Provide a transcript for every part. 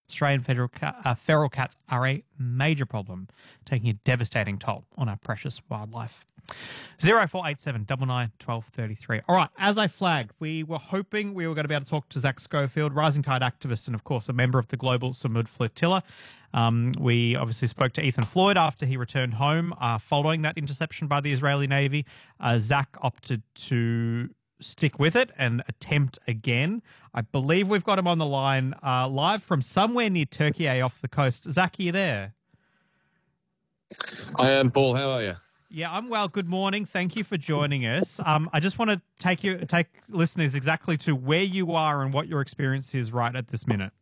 Australian feral cats are a major problem, taking a devastating toll on our precious wildlife. 0487 99 12 33. All right, as I flagged, we were hoping we were going to be able to talk to Zack Schofield, Rising Tide activist and, of course, a member of the Global Samud Flotilla. We obviously spoke to Ethan Floyd after he returned home following that interception by the Israeli Navy. Zack opted to stick with it and attempt again. I believe we've got him on the line live from somewhere near Turkey off the coast. Zack, are you there? I am, Paul. How are you? Yeah, I'm well. Good morning. Thank you for joining us. I just want to take listeners exactly to where you are and what your experience is right at this minute.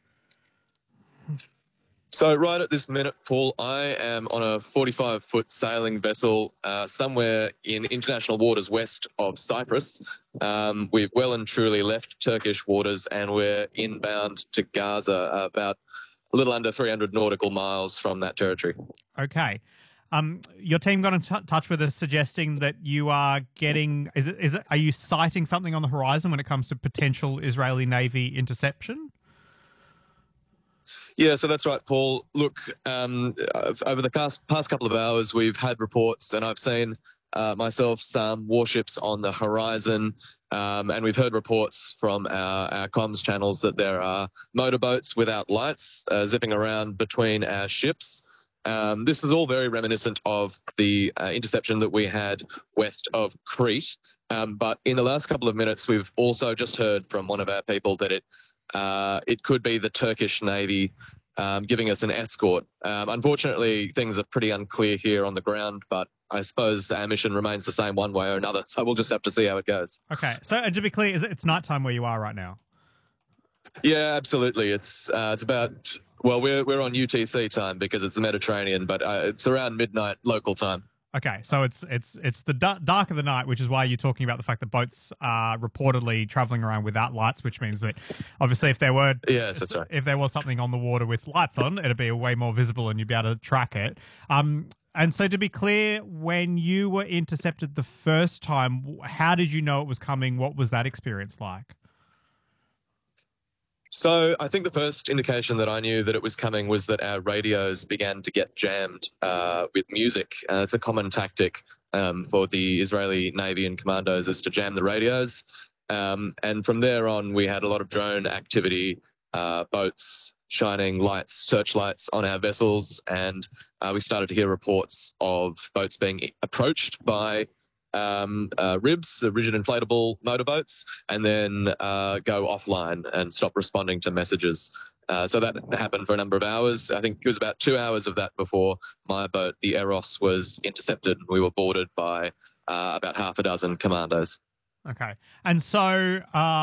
So right at this minute, Paul, I am on a 45-foot sailing vessel somewhere in international waters west of Cyprus. We've well and truly left Turkish waters and we're inbound to Gaza, about a little under 300 nautical miles from that territory. Okay. Your team got in touch with us suggesting that you are getting... Are you sighting something on the horizon when it comes to potential Israeli Navy interception? Yeah, so that's right, Paul. Look, over the past couple of hours, we've had reports, and I've seen myself some warships on the horizon, and we've heard reports from our comms channels that there are motorboats without lights zipping around between our ships. This is all very reminiscent of the interception that we had west of Crete. But in the last couple of minutes, we've also just heard from one of our people that it could be the Turkish Navy giving us an escort. Unfortunately, things are pretty unclear here on the ground, but I suppose our mission remains the same one way or another, so we'll just have to see how it goes. Okay, so to be clear, it's nighttime where you are right now? Yeah, absolutely. It's about... Well, we're on UTC time because it's the Mediterranean, but it's around midnight local time. Okay, so it's the dark of the night, which is why you're talking about the fact that boats are reportedly traveling around without lights, which means that obviously if there were if there was something on the water with lights on, it'd be way more visible and you'd be able to track it. And so to be clear, when you were intercepted the first time, how did you know it was coming? What was that experience like? So I think the first indication that I knew that it was coming was that our radios began to get jammed with music. It's a common tactic for the Israeli Navy and commandos is to jam the radios. And from there on, we had a lot of drone activity, boats shining lights, searchlights on our vessels, and we started to hear reports of boats being approached by RIBs, the rigid inflatable motorboats, and then go offline and stop responding to messages. So that happened for a number of hours. I think it was about 2 hours of that before my boat, the Eros, was intercepted. We were boarded by about half a dozen commandos. Okay. And so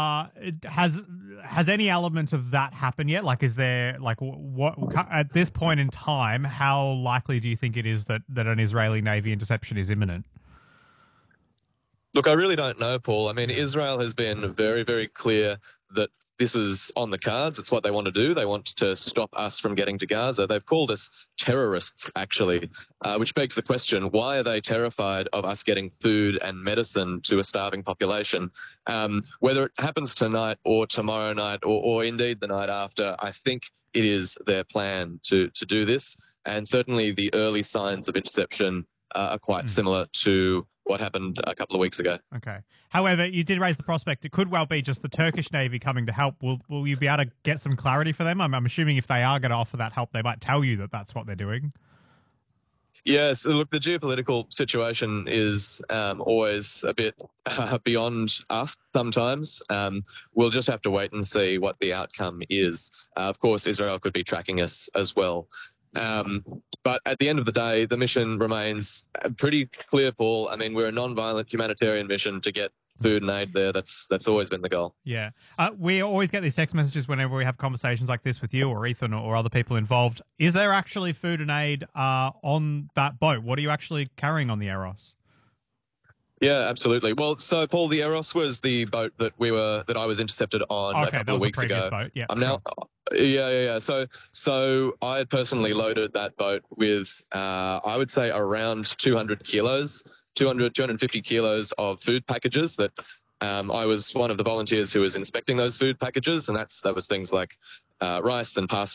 has any element of that happened yet? Like, is there, like, what at this point in time, how likely do you think it is that an Israeli Navy interception is imminent? Look, I really don't know, Paul. I mean, Israel has been very, very clear that this is on the cards. It's what they want to do. They want to stop us from getting to Gaza. They've called us terrorists, actually, which begs the question, why are they terrified of us getting food and medicine to a starving population? Whether it happens tonight or tomorrow night or indeed the night after, I think it is their plan to do this. And certainly the early signs of interception are quite similar to what happened a couple of weeks ago. Okay. However, you did raise the prospect it could well be just the Turkish Navy coming to help. Will you be able to get some clarity for them? I'm assuming if they are going to offer that help, they might tell you that that's what they're doing. Yes, look, the geopolitical situation is always a bit beyond us sometimes. We'll just have to wait and see what the outcome is. Of course, Israel could be tracking us as well. But at the end of the day, the mission remains pretty clear, Paul. I mean, we're a non-violent humanitarian mission to get food and aid there. That's always been the goal. Yeah. We always get these text messages whenever we have conversations like this with you or Ethan or other people involved. Is there actually food and aid on that boat? What are you actually carrying on the Eros? Yeah, absolutely. Well, so Paul, the Eros was the boat that I was intercepted on a couple of weeks ago. Boat. Yeah, now, yeah. So I had personally loaded that boat with, I would say around 250 kilos of food packages that I was one of the volunteers who was inspecting those food packages, and that was things like rice and pasta